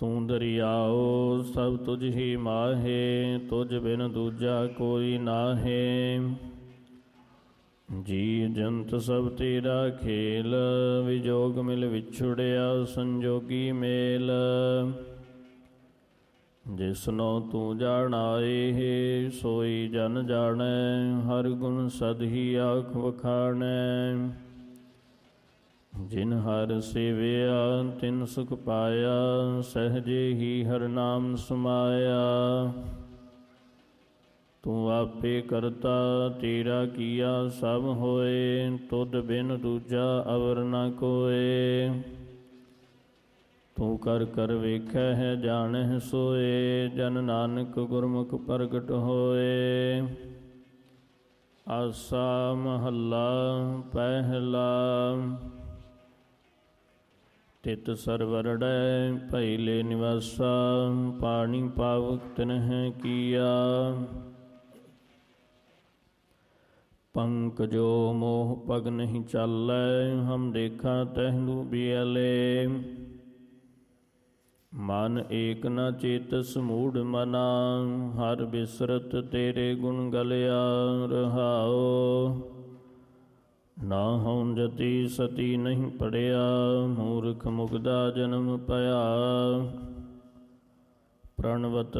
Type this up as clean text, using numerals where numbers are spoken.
ਤੂੰ ਦਰਿਆਓ ਸਭ ਤੁਝ ਹੀ ਮਾਹੇ, ਤੁਝ ਬਿਨ ਦੂਜਾ ਕੋਈ ਨਾਹੇ। ਜੀ ਜੰਤ ਸਭ ਤੇਰਾ ਖੇਲ, ਵਿਜੋਗ ਮਿਲ ਵਿਛੁੜਿਆ ਸੰਜੋਗੀ ਮੇਲ। ਜਿਸਨੋ ਤੂੰ ਜਾਣਾਏ ਸੋਈ ਜਨ ਜਾਣੈ, ਹਰ ਗੁਣ ਸਦ ਹੀ ਆਖ ਵਖਾਣੈ। ਜਿਨ ਹਰ ਸੇਵਿਆ ਤਿਨ ਸੁਖ ਪਾਇਆ, ਸਹਜੇ ਹੀ ਹਰ ਨਾਮ ਸਮਾਇਆ। ਤੂੰ ਆਪੇ ਕਰਤਾ ਤੇਰਾ ਕੀਆ ਸਭ ਹੋਏ, ਤੁਧ ਬਿਨ ਦੂਜਾ ਅਵਰ ਨ ਕੋਏ। ਤੂੰ ਕਰ ਕਰ ਵੇਖੈ ਹੈ ਜਾਣਹਿ ਸੋਏ, ਜਨ ਨਾਨਕ ਗੁਰਮੁਖ ਪ੍ਰਗਟ ਹੋਏ। ਆਸਾ ਮਹੱਲਾ ਪਹਿਲਾ। ਤਿਤ ਸਰਵਰੜੈ ਭਇਲੇ ਨਿਵਾਸਾ, ਪਾਣੀ ਪਾਵਕ ਤਿਨਹਿ ਕੀਆ। ਪੰਕਜੋ ਮੋਹ ਪਗ ਨਹੀਂ ਚਾਲੈ, ਹਮ ਦੇਖਾ ਤਹਿ ਬਿਅਲੇ। ਮਨ ਏਕ ਨ ਚੇਤਸ ਮੂੜ ਮਨਾ, ਹਰ ਬਿਸਰਤ ਤੇਰੇ ਗੁਣ ਗਲਿਆ ਰਹਾਓ। ਨਾ ਹਉ ਜਤੀ ਸਤੀ ਨਹੀਂ ਪੜਿਆ, ਮੂਰਖ ਮੁਗਦਾ ਜਨਮ ਪਿਆ। ਪ੍ਰਣਵਤ